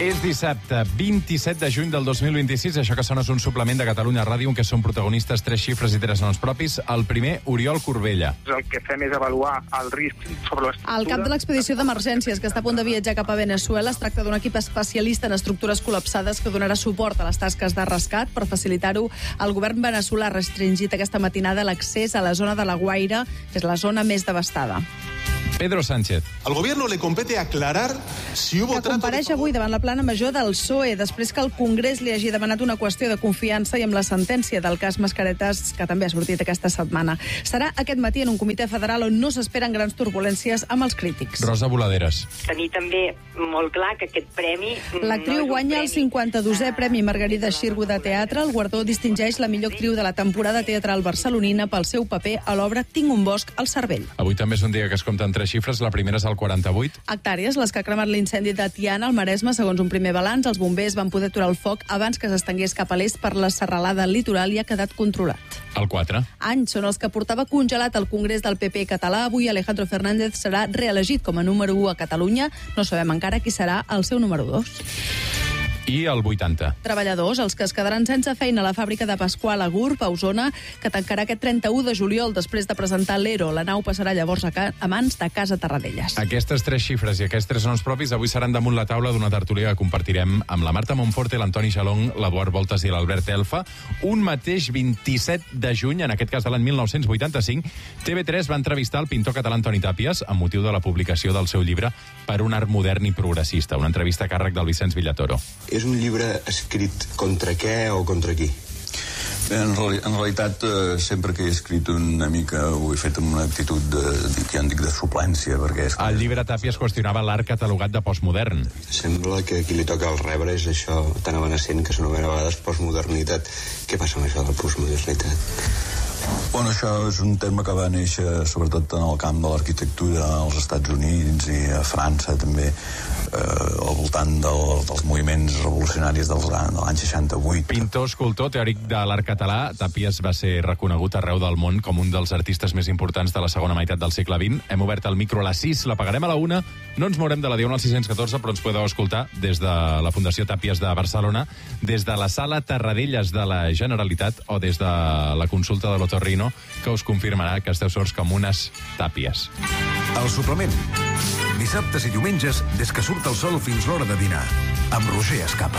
És dissabte, 27 de juny del 2026. Això que sona és un suplement de Catalunya Ràdio en què són protagonistes 3 xifres i 3 noms propis. El primer, Oriol Corbella. El que fem és avaluar el risc sobre l'estructura. El cap de l'expedició d'emergències que està a punt de viatjar cap a Veneçuela es tracta d'un equip especialista en estructures col·lapsades que donarà suport a les tasques de rescat. Per facilitar-ho, el govern veneçolà ha restringit aquesta matinada l'accés a la zona de La Guaira, que és la zona més devastada. Pedro Sánchez. Al gobierno le compete aclarar si hubo que compareix avui davant la plana major del PSOE després que el Congrés li hagi demanat una qüestió de confiança i amb la sentència del cas Mascaretes, que també ha sortit aquesta setmana. Serà aquest matí en un comitè federal on no s'esperen grans turbulències amb els crítics. Rosa Voladeres. Tenir també molt clar que aquest premi... L'actriu guanya el 52è Premi Margarida Xirgu de Teatre. El guardó distingeix la millor actriu de la temporada teatral barcelonina pel seu paper a l'obra Tinc un bosc al cervell. Avui també és un dia que es compten 3 xifres. La primera és el 48. Hectàrees, les que ha cremat l'incendi de Tiana, al Maresme. Segons un primer balanç, els bombers van poder aturar el foc abans que s'estengués cap a l'est per la serralada litoral i ha quedat controlat. El 4. Anys són els que portava congelat al Congrés del PP català. Avui Alejandro Fernández serà reelegit com a número 1 a Catalunya. No sabem encara qui serà el seu número 2. I el 80. Treballadors, els que es quedaran sense feina a la fàbrica de Pasqual a Gurb, a Osona, que tancarà aquest 31 de juliol després de presentar l'ERO. La nau passarà llavors a mans de Casa Tarradellas. Aquestes 3 xifres i aquests 3 noms propis avui seran damunt la taula d'una tertúlia que compartirem amb la Marta Monforte, l'Antoni Xalong, l'Eduard Voltas i l'Albert Elfa. Un mateix 27 de juny, en aquest cas de l'any 1985, TV3 va entrevistar el pintor català Antoni Tàpies amb motiu de la publicació del seu llibre Per un art modern i progressista, una entrevista a càrrec del Vicenç Villatoro. És un llibre escrit contra què o contra qui? En realitat, sempre que he escrit una mica ho he fet amb una actitud de suplència, perquè... El llibre Tàpies qüestionava l'art catalogat de postmodern. Sembla que a qui li toca el rebre és això tan evanescent que s'anomena a vegades postmodernitat. Què passa amb això de la postmodernitat? Bueno, això és un terme que va néixer sobretot en el camp de l'arquitectura als Estats Units i a França també, al voltant dels moviments revolucionaris de l'any 68. Pintor, escultor, teòric de l'art català, Tàpies va ser reconegut arreu del món com un dels artistes més importants de la segona meitat del segle XX. Hem obert el micro a les 6, l'apagarem a la 1, no ens mourem de la Diagonal 614, però ens podeu escoltar des de la Fundació Tàpies de Barcelona, des de la Sala Tarradellas de la Generalitat o des de la consulta de l'Otorrino, que us confirmarà que esteu sorts com unes tàpies. El suplement. Dissabtes i diumenges, des que surt el sol fins l'hora de dinar, amb Roger Escapa.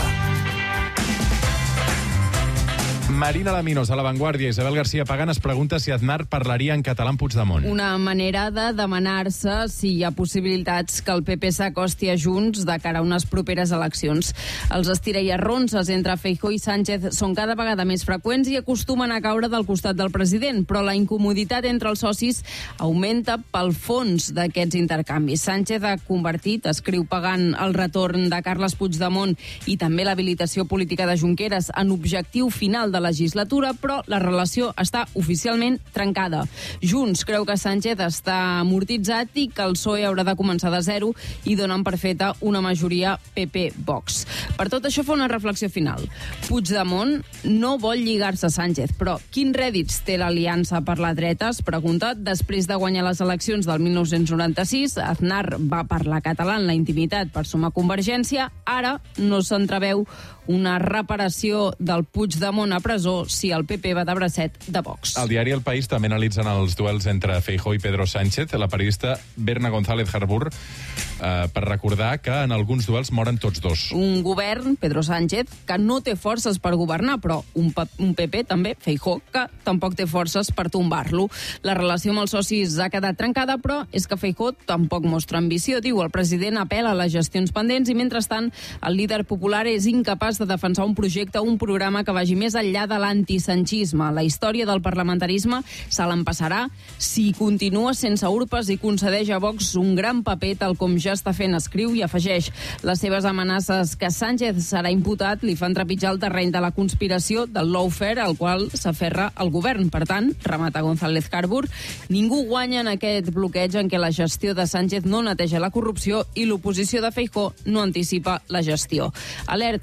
Marina Laminos, a La Vanguardia. Isabel García Pagán es pregunta si Aznar parlaria en català amb Puigdemont. Una manera de demanar-se si hi ha possibilitats que el PP s'acosti a Junts de cara a unes properes eleccions. Els estira i arronses entre Feijóo i Sánchez són cada vegada més freqüents i acostumen a caure del costat del president, però la incomoditat entre els socis augmenta pel fons d'aquests intercanvis. Sánchez ha convertit, escriu Pagán, el retorn de Carles Puigdemont i també l'habilitació política de Junqueras en objectiu final de legislatura, però la relació està oficialment trencada. Junts creu que Sánchez està amortitzat i que el PSOE haurà de començar de zero i donen per feta una majoria PP-Vox. Per tot això fa una reflexió final. Puigdemont no vol lligar-se a Sánchez, però quins rèdits té l'aliança per la dreta? Es pregunta. Després de guanyar les eleccions del 1996, Aznar va parlar català en la intimitat per sumar Convergència. Ara no s'entreveu una reparació del Puigdemont a presó si el PP va de bracet de Vox. Al diari El País també analitzen els duels entre Feijóo i Pedro Sánchez. La periodista Berna González Harbour per recordar que en alguns duels moren tots dos. Un govern, Pedro Sánchez, que no té forces per governar, però un PP també, Feijóo, que tampoc té forces per tombar-lo. La relació amb els socis ha quedat trencada, però és que Feijóo tampoc mostra ambició. Diu, el president apela a les gestions pendents i, mentrestant, el líder popular és incapaç de defensar un projecte, un programa que vagi més enllà de l'antisanchisme. La història del parlamentarisme se l'empassarà si continua sense urpes i concedeix a Vox un gran paper, tal com ja està fent, escriu, i afegeix. Les seves amenaces que Sánchez serà imputat li fan trepitjar el terreny de la conspiració del lawfare al qual s'aferra el govern. Per tant, remata González Harbour, ningú guanya en aquest bloqueig en què la gestió de Sánchez no neteja la corrupció i l'oposició de Feijóo no anticipa la gestió. Alerta, diuen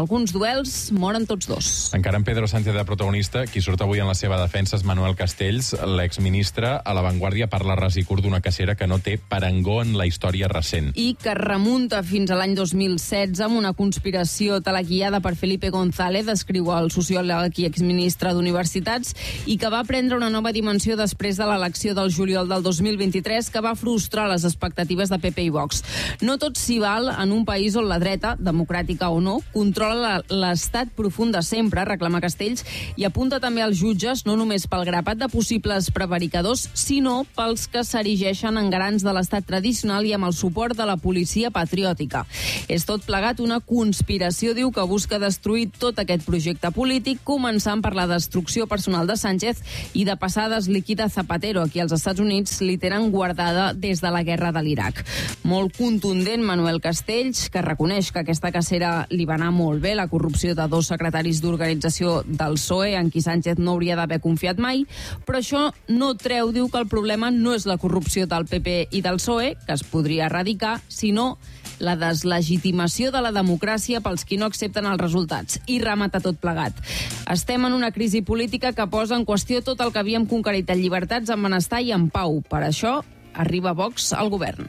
alguns duels moren tots dos. Encara en Pedro Sánchez de protagonista, qui surt avui en la seva defensa és Manuel Castells, l'exministre. A La Vanguardia parla ras i curt d'una cacera que no té parangó en la història recent. I que remunta fins a l'any 2016 amb una conspiració teleguiada per Felipe González, escriu el sociòleg i exministre d'Universitats, i que va prendre una nova dimensió després de l'elecció del juliol del 2023, que va frustrar les expectatives de PP i Vox. No tot s'hi val en un país on la dreta, democràtica o no, controla l'estat profund de sempre, reclama Castells, i apunta també als jutges no només pel grapat de possibles prevaricadors, sinó pels que s'erigeixen en garants de l'estat tradicional i amb el suport de la policia patriòtica. És tot plegat una conspiració, diu, que busca destruir tot aquest projecte polític, començant per la destrucció personal de Sánchez i de passades liquida Zapatero, a qui els Estats Units li tenen guardada des de la guerra de l'Iraq. Molt contundent Manuel Castells, que reconeix que aquesta cacera li va anar molt bé, la corrupció de 2 secretaris d'organització del PSOE, en qui Sánchez no hauria d'haver confiat mai, però això no treu, diu, que el problema no és la corrupció del PP i del PSOE, que es podria erradicar, sinó la deslegitimació de la democràcia pels qui no accepten els resultats. I remata tot plegat. Estem en una crisi política que posa en qüestió tot el que havíem conquerit en llibertats, en benestar i en pau. Per això arriba Vox al govern.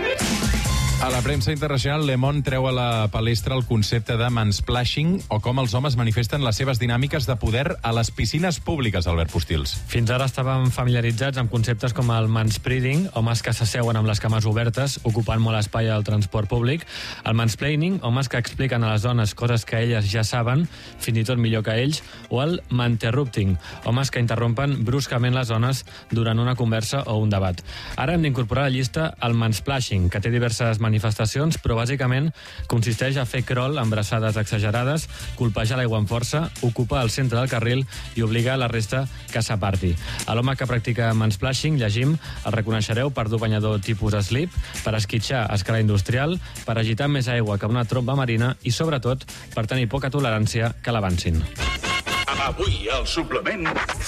A la premsa internacional, Le Monde treu a la palestra el concepte de mansplashing, o com els homes manifesten les seves dinàmiques de poder a les piscines públiques, Albert Postils. Fins ara estàvem familiaritzats amb conceptes com el manspreading, homes que s'asseuen amb les cames obertes, ocupant molt espai al transport públic, el mansplaining, homes que expliquen a les dones coses que elles ja saben, fins i tot millor que ells, o el manterrupting, homes que interrompen bruscament les dones durant una conversa o un debat. Ara hem d'incorporar a la llista el mansplashing, que té diverses manifestacions, però bàsicament consisteix a fer crawl amb braçades exagerades, colpejar l'aigua amb força, ocupar el centre del carril i obligar la resta que s'aparti. A l'home que practica mansplashing, llegim, el reconeixereu per dur banyador tipus slip, per esquitxar a escala industrial, per agitar més aigua que una tromba marina i, sobretot, per tenir poca tolerància que l'avancin. Avui, al suplement...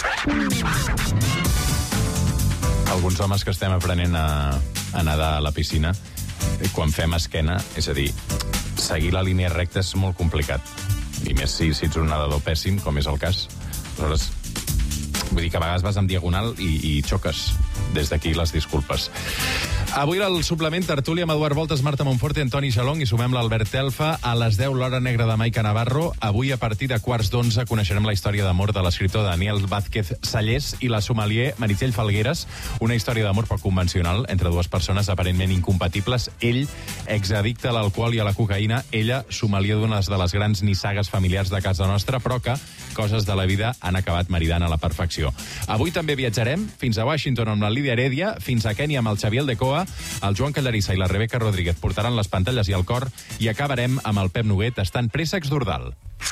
Alguns homes que estem aprenent a nedar a la piscina, quan fem esquena, és a dir, seguir la línia recta és molt complicat. I més si ets un nedador pèssim, com és el cas. Aleshores, vull dir que a vegades vas en diagonal i xoques. Des d'aquí les disculpes. Avui al suplement tertúlia amb Eduard Voltes, Marta Monforte, Antoni Xalong i sumem l'Albert Elfa. A les 10, l'Hora Negra de Maica Navarro. Avui, a partir de 11:15, coneixerem la història d'amor de l'escriptor Daniel Vázquez Sallés i la sommelier Meritxell Falgueres. Una història d'amor poc convencional entre dues persones aparentment incompatibles. Ell, exaddicte a l'alcohol i a la cocaïna. Ella, sommelier d'una de les grans nissagues familiars de casa nostra, però que coses de la vida han acabat maridant a la perfecció. Avui també viatjarem fins a Washington amb la Lídia Heredia, fins a Kènia amb el Xavier Aldecoa, el Joan Callarissa i la Rebeca Rodríguez portaran les pantalles i el cor, i acabarem amb el Pep Noguet estant préssecs d'Ordal.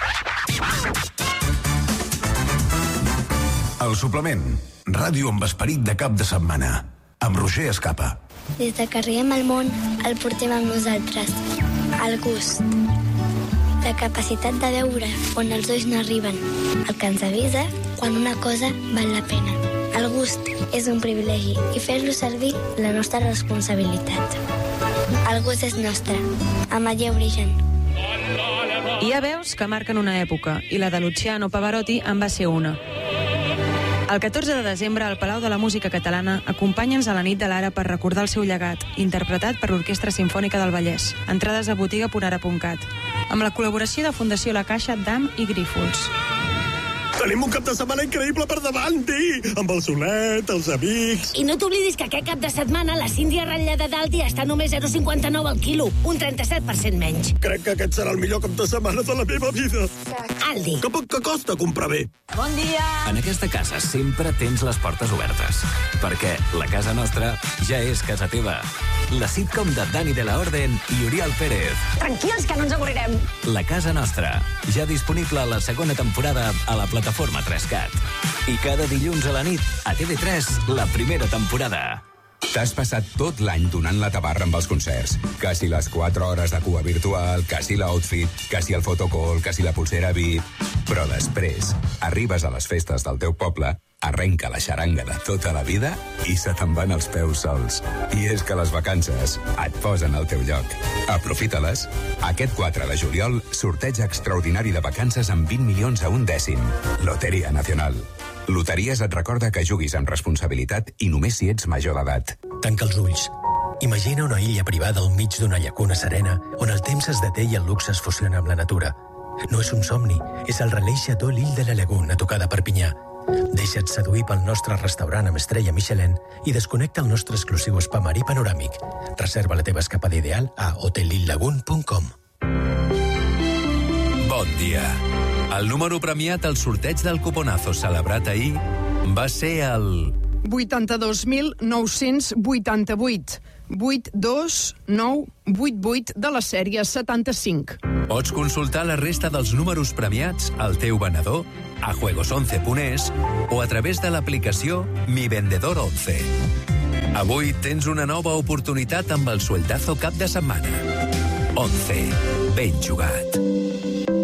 El suplement. Ràdio amb esperit de cap de setmana. Amb Roger Escapa. Des de que arribem al món, el portem amb nosaltres. El gust. La capacitat de veure on els ulls no arriben. El que ens avisa quan una cosa val la pena. El gust és un privilegi i fer-lo servir la nostra responsabilitat. El gust és nostre. Ametller Origen. Hi ha veus que marquen una època i la de Luciano Pavarotti en va ser una. El 14 de desembre, al Palau de la Música Catalana, acompanya'ns a la nit de l'Ara per recordar el seu llegat, interpretat per l'Orquestra Simfònica del Vallès. Entrades a botiga.ara.cat. Amb la col·laboració de Fundació La Caixa, DAM i Grífols. Tenim un cap de setmana increïble per davant, Di! Amb el solet, els amics... I no t'oblidis que aquest cap de setmana la Síndria ratllada d'Aldi està només 0,59 al quilo, un 37% menys. Crec que aquest serà el millor cap de setmana de la meva vida. Aldi. Que poc que costa comprar bé. Bon dia! En aquesta casa sempre tens les portes obertes, perquè la casa nostra ja és casa teva. La sitcom de Dani de la Orden i Oriol Pérez. Tranquils, que no ens avorrirem. La casa nostra, ja disponible a la segona temporada a la plataforma 3Cat. I cada dilluns a la nit, a TV3, la primera temporada. T'has passat tot l'any donant la tabarra amb els concerts. Que si les 4 hores de cua virtual, que si l'outfit, que si el photocall, que si la pulsera VIP... Però després arribes a les festes del teu poble arrenca la xaranga de tota la vida i se te'n van els peus sols. I és que les vacances et posen al teu lloc. Aprofita-les. Aquest 4 de juliol, sorteig extraordinari de vacances amb 20 milions a un dècim. Loteria Nacional. Loteries et recorda que juguis amb responsabilitat i només si ets major d'edat. Tanca els ulls. Imagina una illa privada al mig d'una llacuna serena on el temps es deté i el luxe es fusiona amb la natura. No és un somni, és el Relais Chateau L'Île de la Laguna, a tocar de Perpinyà. Deixa't seduir pel nostre restaurant amb estrella Michelin i desconnecta el nostre exclusiu spa marí panoràmic. Reserva la teva escapada ideal a hotellilelagun.com. Bon dia. El número premiat al sorteig del cuponazo celebrat ahir va ser el... 82.988. 82988 de la sèrie 75. Pots consultar la resta dels números premiats al teu venedor, a juegos11.es o a través de l'aplicació Mi Vendedor 11. Avui tens una nova oportunitat amb el sueldazo cap de setmana. 11. Ben jugat.